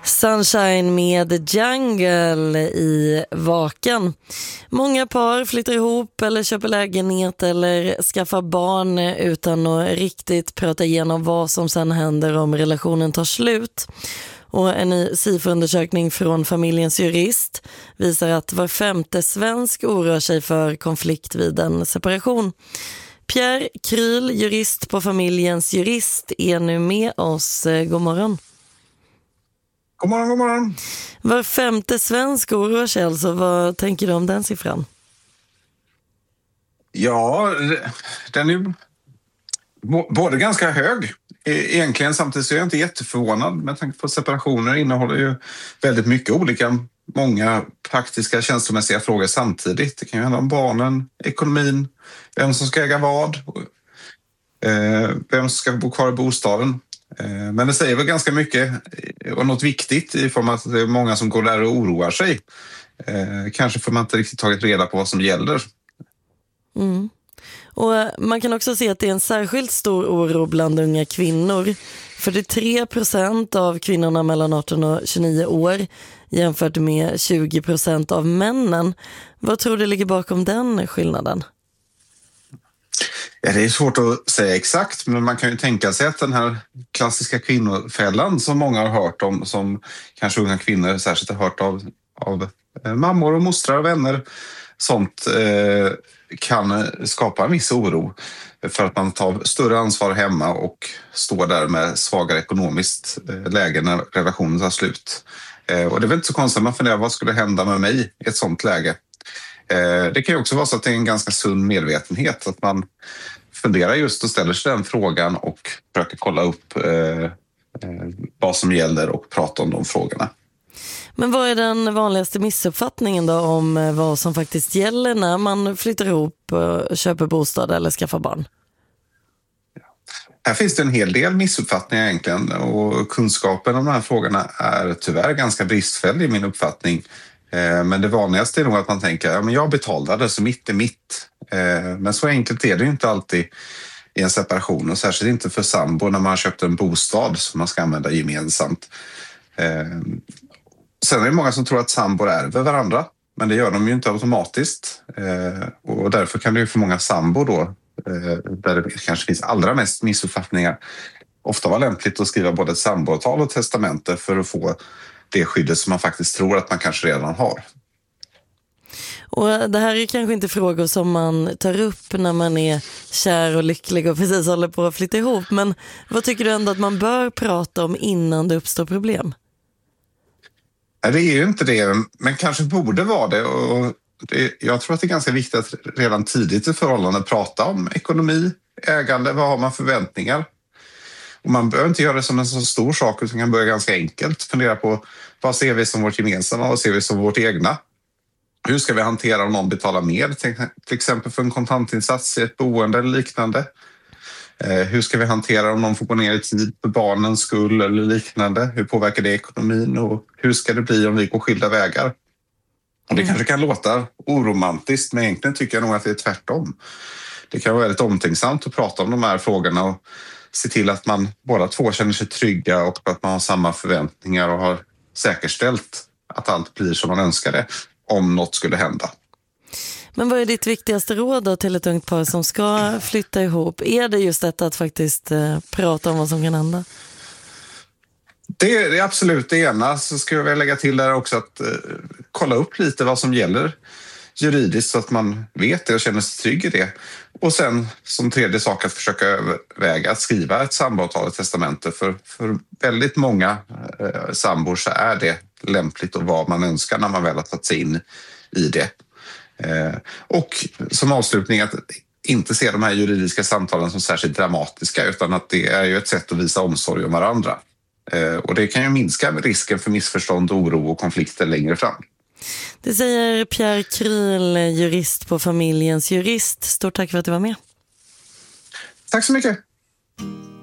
Sunshine med Jungle i Vaken. Många par flyttar ihop eller köper lägenhet eller skaffar barn utan att riktigt prata igenom vad som sen händer om relationen tar slut. Och en ny SIFO-undersökning från Familjens Jurist visar att var femte svensk oroar sig för konflikt vid en separation. Pierre Kryl, jurist på Familjens Jurist, är nu med oss. God morgon. God morgon, god morgon. Var femte svensk oroar sig alltså. Vad tänker du om den siffran? Ja, den är både ganska hög. Egentligen samtidigt så är jag inte jätteförvånad med tanke på separationer innehåller ju väldigt mycket olika, många praktiska känslomässiga frågor samtidigt. Det kan ju handla om barnen, ekonomin, vem som ska äga vad, vem som ska bo kvar i bostaden. Men det säger väl ganska mycket och något viktigt i form av att det är många som går där och oroar sig. Kanske får man inte riktigt tagit reda på vad som gäller. Mm. Och man kan också se att det är en särskilt stor oro bland unga kvinnor. 43% av kvinnorna mellan 18 och 29 år jämfört med 20% av männen. Vad tror du ligger bakom den skillnaden? Ja, det är svårt att säga exakt, men man kan ju tänka sig att den här klassiska kvinnofällan som många har hört om, som kanske unga kvinnor särskilt har hört av mammor och mostrar och vänner, sånt kan skapa en viss oro för att man tar större ansvar hemma och står där med svagare ekonomiskt läge när relationen tar slut. Och det är väl inte så konstigt att man funderar, vad skulle hända med mig i ett sånt läge? Det kan ju också vara så att det är en ganska sund medvetenhet att man funderar just och ställer sig den frågan och försöker kolla upp vad som gäller och prata om de frågorna. Men vad är den vanligaste missuppfattningen då om vad som faktiskt gäller när man flyttar ihop, köper bostad eller skaffar barn? Här finns det en hel del missuppfattningar egentligen och kunskapen om de här frågorna är tyvärr ganska bristfällig i min uppfattning. Men det vanligaste är nog att man tänker, ja, men jag betalade så mitt är mitt. Men så enkelt är det inte alltid i en separation och särskilt inte för sambo när man har köpt en bostad som man ska använda gemensamt. Sen är det många som tror att sambor ärver varandra, men det gör de ju inte automatiskt. Och därför kan det ju för många sambor då, där det kanske finns allra mest missuppfattningar, ofta vara lämpligt att skriva både ett samboavtal och testamente för att få det skyddet som man faktiskt tror att man kanske redan har. Och det här är kanske inte frågor som man tar upp när man är kär och lycklig och precis håller på att flytta ihop. Men vad tycker du ändå att man bör prata om innan det uppstår problem? Det är ju inte det, men kanske borde vara det. Och jag tror att det är ganska viktigt att redan tidigt i förhållandet prata om ekonomi, ägande, vad har man förväntningar? Och man behöver inte göra det som en så stor sak utan kan börja ganska enkelt fundera på vad ser vi som vårt gemensamma och vad ser vi som vårt egna? Hur ska vi hantera om någon betalar mer till exempel för en kontantinsats i ett boende eller liknande? Hur ska vi hantera om någon får gå ner i tid för barnens skull eller liknande? Hur påverkar det ekonomin och hur ska det bli om vi går skilda vägar? Och det kanske kan låta oromantiskt, men egentligen tycker jag nog att det är tvärtom. Det kan vara väldigt omtänksamt att prata om de här frågorna och se till att man båda två känner sig trygga och att man har samma förväntningar och har säkerställt att allt blir som man önskar det om något skulle hända. Men vad är ditt viktigaste råd då till ett ungt par som ska flytta ihop? Är det just detta att faktiskt prata om vad som kan hända? Det är absolut det ena. Så ska jag väl lägga till där också att kolla upp lite vad som gäller juridiskt så att man vet det och känner sig trygg i det. Och sen som tredje sak att försöka överväga att skriva ett samboavtal och testamente. För väldigt många sambor så är det lämpligt och vad man önskar när man väl har tagit sig in i det. Och som avslutning att inte se de här juridiska samtalen som särskilt dramatiska utan att det är ju ett sätt att visa omsorg om varandra. Och det kan ju minska risken för missförstånd, oro och konflikter längre fram. Det säger Pierre Kryl, jurist på Familjens Jurist. Stort tack för att du var med. Tack så mycket.